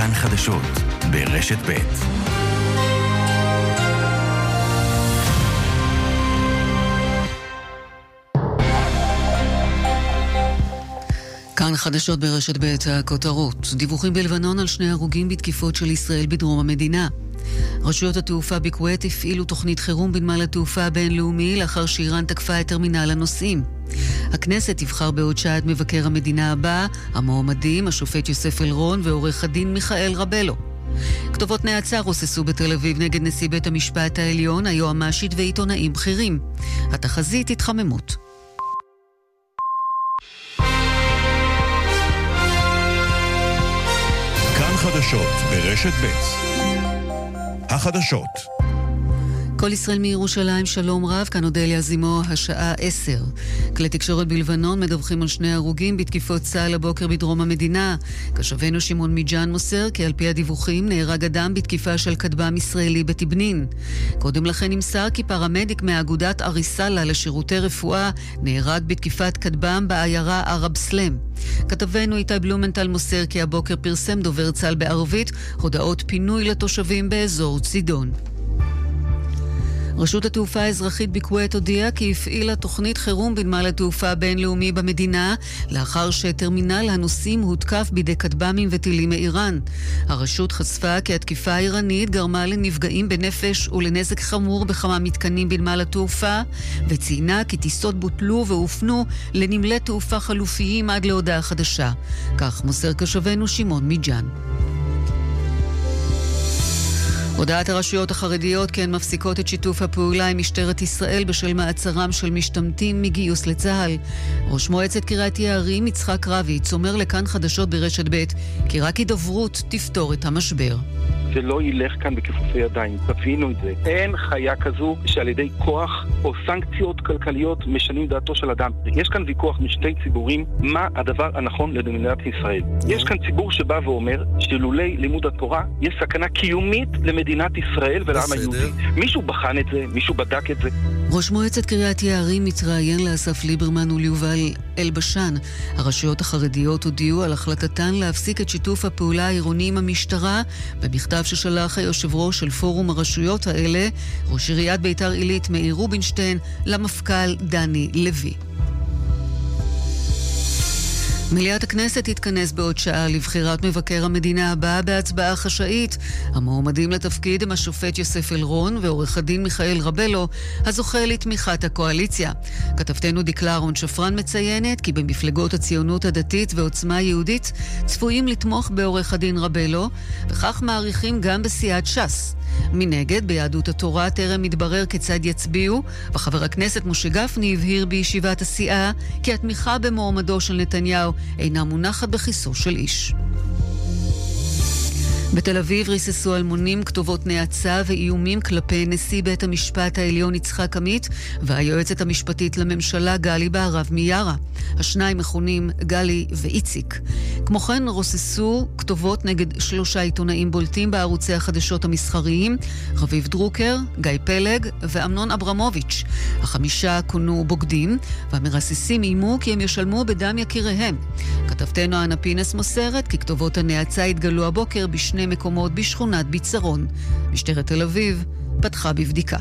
כאן חדשות ברשת ב'. כאן חדשות ברשת ב'. הכותרות: דיווחים בלבנון על 2 הרוגים בתקיפות של ישראל בדרום המדינה. רשויות התעופה בכווית הפעילו תוכנית חירום בנמל התעופה הבינלאומי לאחר שאיראן תקפה את טרמינל הנוסעים. הכנסת תבחר בעוד שעה את מבקר המדינה הבא, המועמדים השופט יוסף אלרון ועורך הדין מיכאל רבלו. כתובות נעצר רוססו בתל אביב נגד נשיא בית המשפט העליון, היועמ"שית ועיתונאים בכירים. התחזית התחממות. כאן חדשות ברשת ב'. החדשות. כל ישראל מירושלים, שלום רב, כאן אודליה זימו, השעה 10. כלי תקשורת בלבנון מדווחים על 2 הרוגים בתקיפות צה"ל הבוקר בדרום המדינה. כשבנו שמעון מיג'אן מוסר כי על פי הדיווחים נהרג אדם בתקיפה של כטב"ם ישראלי בתבנין. קודם לכן נמסר כי פרמדיק מאגודת אריסלה לשירותי רפואה נהרג בתקיפת כטב"ם בעיירה ערב סלם. כתבנו איתי בלומנטל מוסר כי הבוקר פרסם דובר צה"ל בערבית הודעות פינוי לתושבים באזור צידון. רשות התעופה האזרחית בכווית הודיעה כי הפעילה תוכנית חירום בנמל התעופה הבינלאומי במדינה לאחר שטרמינל הנוסעים הותקף בידי כטב"מים וטילים מאיראן. הרשות חשפה כי התקיפה האיראנית גרמה לנפגעים בנפש ולנזק חמור בכמה מתקנים בנמל התעופה, וציינה כי טיסות בוטלו והופנו לנמלי תעופה חלופיים עד להודעה חדשה. כך מוסר כשבנו שמעון מיג'אן. הודעת הרשויות החרדיות כי הן מפסיקות את שיתוף הפעולה עם משטרת ישראל בשל מעצרם של משתמטים מגיוס לצה"ל. ראש מועצת קריית יערים יצחק רביץ אומר לכאן חדשות ברשת ב' כי רק הידברות תפתור את המשבר. זה לא ילך כאן בכיפופי ידיים, תבינו את זה. אין חיה כזו שעל ידי כוח או סנקציות כלכליות משנים דעתו של אדם. יש כאן ויכוח משתי ציבורים מה הדבר הנכון למדינת ישראל. יש כאן ציבור שבא ואומר שלולי לימוד התורה יש סכנה קיומית למדינת ישראל ולעם היהודי. מישהו בחן את זה, מישהו בדק את זה. ראש מועצת קריית יערים מתראיין לאסף ליברמן וליובל אלבשן. הרשויות החרדיות הודיעו על החלטתן להפסיק את שיתוף הפעולה העירוני עם המשטרה במכתב ששלח היושב ראש של פורום הרשויות האלה, ראש עיריית ביתר עילית מאיר רובינשטיין, למפכ"ל דני לוי. מליאת הכנסת תתכנס בעוד שעה לבחירת מבקר המדינה הבאה בהצבעה חשאית. המועמדים לתפקיד הם השופט יוסף אלרון ועורך הדין מיכאל רבלו, הזוכה לתמיכת הקואליציה. כתבתנו דקלה אהרון שפרן מציינת כי במפלגות הציונות הדתית ועוצמה יהודית צפויים לתמוך בעורך הדין רבלו, וכך מעריכים גם בסיעת ש"ס. מנגד, ביהדות התורה טרם מתברר כיצד יצביעו, וחבר הכנסת משה גפני הבהיר בישיבת הסיעה כי התמיכה במועמדו של נתניהו אינה מונחת בכיסו של איש. בתל אביב ריססו אלמונים כתובות נאצה ואיומים כלפי נשיא בית המשפט העליון יצחק עמית והיועצת המשפטית לממשלה גלי בהרב מיארה. השניים מכונים גלי ואיציק. כמו כן רוססו כתובות נגד 3 עיתונאים בולטים בערוצי החדשות המסחריים, רביב דרוקר, גיא פלג ואמנון אברמוביץ'. 5 כונו בוגדים, והמרססים איימו כי הם ישלמו בדם יקיריהם. כתבתנו אנה פינס מוסרת כי כתובות הנאצה התגלו הבוקר ב2 מקומות בשכונת ביצרון. משטרת תל אביב פתחה בבדיקה.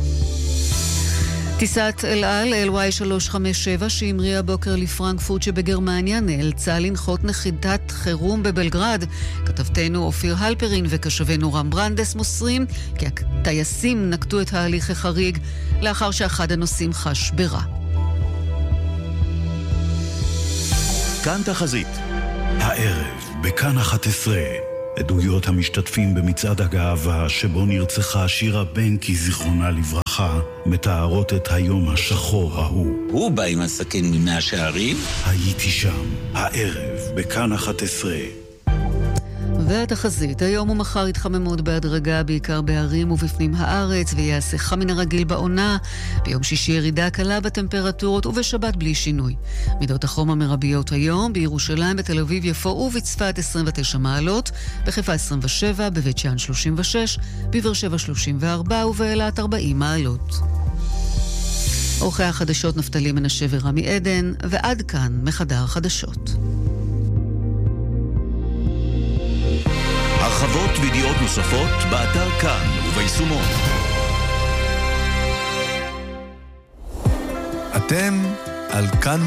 טיסת אל על, LY 357, שהמריאה בוקר לפרנקפורט שבגרמניה, נאלצה לנחות נחיתת חירום בבלגרד. כתבתנו אופיר הלפרין וכשבנו רם ברנדס מוסרים כי הטייסים נקטו את ההליך החריג לאחר שאחד הנוסעים חש ברע. כאן תחזית. הערב בכאן 11 עדויות המשתתפים במצעד הגאווה שבו נרצחה שירה בנקי זיכרונה לברכה מתארות את היום השחור ההוא. הוא בא עם הסכין ממאה שערים. הייתי שם, הערב בכאן 11. והתחזית, היום ומחר התחממות בהדרגה בעיקר בערים ובפנים הארץ ויעשה חם מן הרגיל בעונה. ביום שישי ירידה קלה בטמפרטורות ובשבת בלי שינוי. מידות החום המרביות היום בירושלים, בתל אביב, יפו ובצפת 29 מעלות, בחיפה 27, בבית שאן 36, בבאר שבע 34 ובאילת 40 מעלות. עורכי החדשות נפתלי מנשה ורמי עדן, ועד כאן מחדר החדשות. וידיעות נוספות באתר כאן וביישומון. אתם על כאן